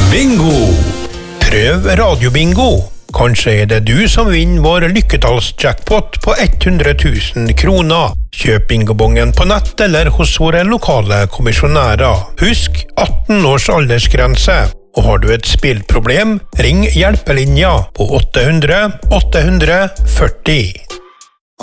Bingo! Prøv radiobingo. Kanskje det du som vinner vår lykketallsjackpot på 100 000 kroner. Kjøp bingobongen på nett eller hos våre lokale kommisjonærer. Husk 18 års aldersgrense. Og har du et spillproblem, ring hjelpelinja på 800 840.